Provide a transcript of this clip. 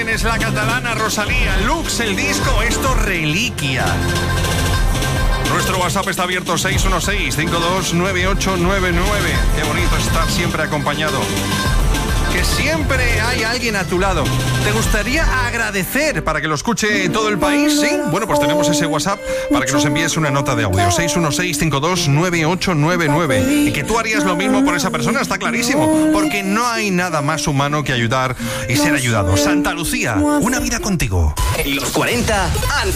Jiménez, La Catalana, Rosalía, Lux, el disco, esto Reliquia. Nuestro WhatsApp está abierto 616-529899. Qué bonito estar siempre acompañado. Que siempre hay alguien a tu lado. ¿Te gustaría agradecer para que lo escuche todo el país? ¿Sí? Bueno, pues tenemos ese WhatsApp para que nos envíes una nota de audio. 616-529899. Y que tú harías lo mismo por esa persona, está clarísimo. Porque no hay nada más humano que ayudar y ser ayudado. Santa Lucía, una vida contigo. En los 40,